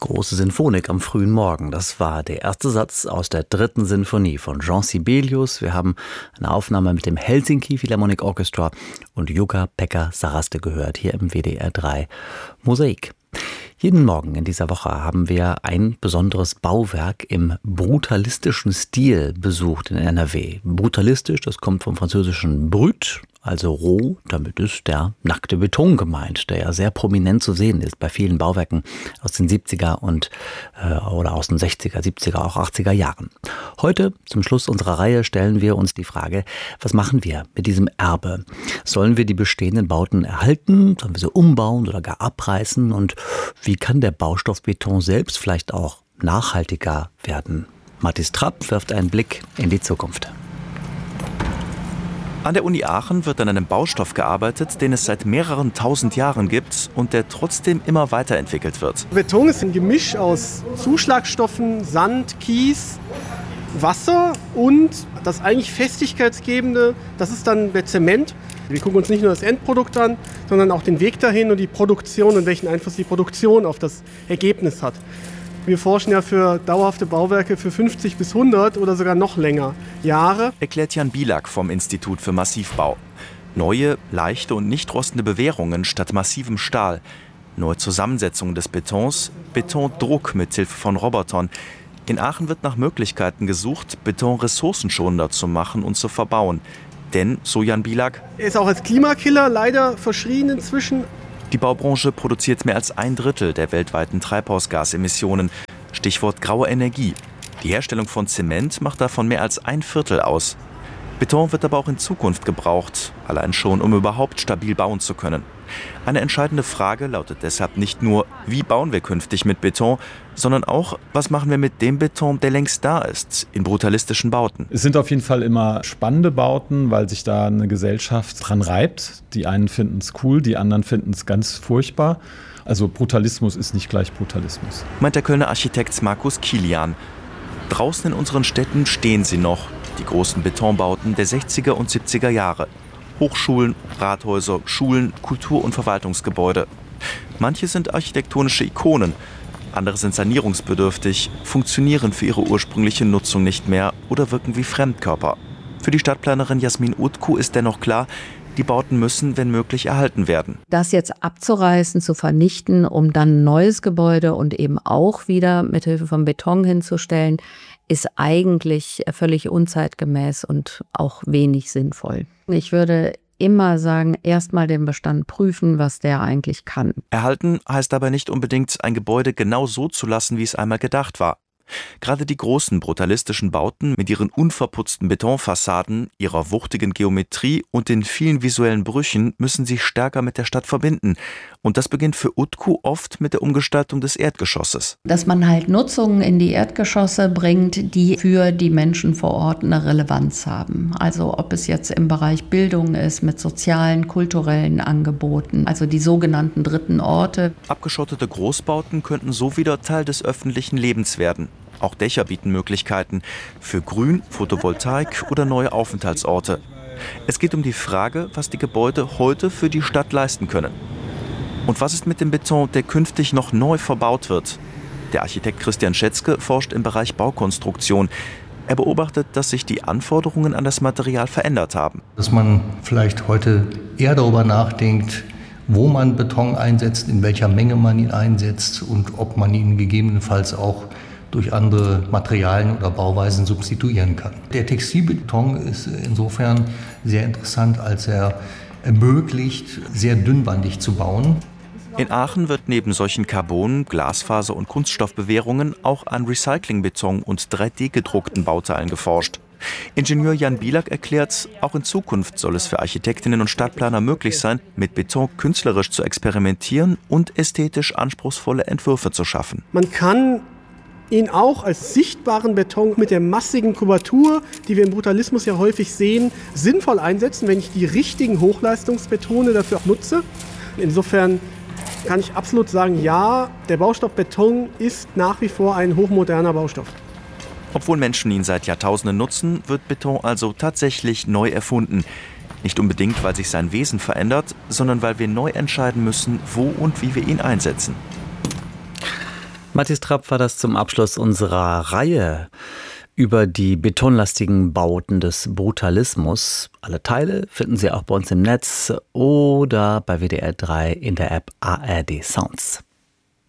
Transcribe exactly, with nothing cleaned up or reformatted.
Große Sinfonik am frühen Morgen. Das war der erste Satz aus der dritten Sinfonie von Jean Sibelius. Wir haben eine Aufnahme mit dem Helsinki Philharmonic Orchestra und Jukka-Pekka Saraste gehört, hier im W D R drei Mosaik. Jeden Morgen in dieser Woche haben wir ein besonderes Bauwerk im brutalistischen Stil besucht in N R W. Brutalistisch, das kommt vom französischen brut, also roh. Damit ist der nackte Beton gemeint, der ja sehr prominent zu sehen ist bei vielen Bauwerken aus den siebziger und äh, oder aus den sechziger, siebziger, auch achtziger Jahren. Heute, zum Schluss unserer Reihe, stellen wir uns die Frage, was machen wir mit diesem Erbe? Sollen wir die bestehenden Bauten erhalten? Sollen wir sie umbauen oder gar abreißen? Und wie kann der Baustoff Beton selbst vielleicht auch nachhaltiger werden? Mathis Trapp wirft einen Blick in die Zukunft. An der Uni Aachen wird an einem Baustoff gearbeitet, den es seit mehreren tausend Jahren gibt und der trotzdem immer weiterentwickelt wird. Beton ist ein Gemisch aus Zuschlagstoffen, Sand, Kies, Wasser und das eigentlich Festigkeitsgebende, das ist dann der Zement. Wir gucken uns nicht nur das Endprodukt an, sondern auch den Weg dahin und die Produktion und welchen Einfluss die Produktion auf das Ergebnis hat. Wir forschen ja für dauerhafte Bauwerke für fünfzig bis hundert oder sogar noch länger Jahre. Erklärt Jan Bielak vom Institut für Massivbau. Neue, leichte und nicht rostende Bewehrungen statt massivem Stahl. Neue Zusammensetzung des Betons, Betondruck mit Hilfe von Robotern. In Aachen wird nach Möglichkeiten gesucht, Beton ressourcenschonender zu machen und zu verbauen. Denn, so Jan Bielak, er ist auch als Klimakiller leider verschrien inzwischen. Die Baubranche produziert mehr als ein Drittel der weltweiten Treibhausgasemissionen. Stichwort graue Energie. Die Herstellung von Zement macht davon mehr als ein Viertel aus. Beton wird aber auch in Zukunft gebraucht, allein schon, um überhaupt stabil bauen zu können. Eine entscheidende Frage lautet deshalb nicht nur, wie bauen wir künftig mit Beton, sondern auch, was machen wir mit dem Beton, der längst da ist, in brutalistischen Bauten. Es sind auf jeden Fall immer spannende Bauten, weil sich da eine Gesellschaft dran reibt. Die einen finden es cool, die anderen finden es ganz furchtbar. Also Brutalismus ist nicht gleich Brutalismus. Meint der Kölner Architekt Markus Kilian. Draußen in unseren Städten stehen sie noch, die großen Betonbauten der sechziger und siebziger Jahre. Hochschulen, Rathäuser, Schulen, Kultur- und Verwaltungsgebäude. Manche sind architektonische Ikonen, andere sind sanierungsbedürftig, funktionieren für ihre ursprüngliche Nutzung nicht mehr oder wirken wie Fremdkörper. Für die Stadtplanerin Jasmin Utku ist dennoch klar, die Bauten müssen, wenn möglich, erhalten werden. Das jetzt abzureißen, zu vernichten, um dann ein neues Gebäude und eben auch wieder mit Hilfe von Beton hinzustellen, ist eigentlich völlig unzeitgemäß und auch wenig sinnvoll. Ich würde immer sagen, erstmal den Bestand prüfen, was der eigentlich kann. Erhalten heißt aber nicht unbedingt, ein Gebäude genau so zu lassen, wie es einmal gedacht war. Gerade die großen brutalistischen Bauten mit ihren unverputzten Betonfassaden, ihrer wuchtigen Geometrie und den vielen visuellen Brüchen müssen sich stärker mit der Stadt verbinden. Und das beginnt für Utku oft mit der Umgestaltung des Erdgeschosses. Dass man halt Nutzungen in die Erdgeschosse bringt, die für die Menschen vor Ort eine Relevanz haben. Also ob es jetzt im Bereich Bildung ist, mit sozialen, kulturellen Angeboten, also die sogenannten dritten Orte. Abgeschottete Großbauten könnten so wieder Teil des öffentlichen Lebens werden. Auch Dächer bieten Möglichkeiten für Grün, Photovoltaik oder neue Aufenthaltsorte. Es geht um die Frage, was die Gebäude heute für die Stadt leisten können. Und was ist mit dem Beton, der künftig noch neu verbaut wird? Der Architekt Christian Schätzke forscht im Bereich Baukonstruktion. Er beobachtet, dass sich die Anforderungen an das Material verändert haben. Dass man vielleicht heute eher darüber nachdenkt, wo man Beton einsetzt, in welcher Menge man ihn einsetzt und ob man ihn gegebenenfalls auch durch andere Materialien oder Bauweisen substituieren kann. Der Textilbeton ist insofern sehr interessant, als er ermöglicht, sehr dünnwandig zu bauen. In Aachen wird neben solchen Carbon-, Glasfaser- und Kunststoffbewehrungen auch an Recyclingbeton und drei D gedruckten Bauteilen geforscht. Ingenieur Jan Bielak erklärt, auch in Zukunft soll es für Architektinnen und Stadtplaner möglich sein, mit Beton künstlerisch zu experimentieren und ästhetisch anspruchsvolle Entwürfe zu schaffen. Man kann ihn auch als sichtbaren Beton mit der massigen Kubatur, die wir im Brutalismus ja häufig sehen, sinnvoll einsetzen, wenn ich die richtigen Hochleistungsbetone dafür auch nutze. Insofern kann ich absolut sagen, ja, der Baustoff Beton ist nach wie vor ein hochmoderner Baustoff. Obwohl Menschen ihn seit Jahrtausenden nutzen, wird Beton also tatsächlich neu erfunden. Nicht unbedingt, weil sich sein Wesen verändert, sondern weil wir neu entscheiden müssen, wo und wie wir ihn einsetzen. Matthias Trapp war das zum Abschluss unserer Reihe über die betonlastigen Bauten des Brutalismus. Alle Teile finden Sie auch bei uns im Netz oder bei W D R drei in der App A R D Sounds.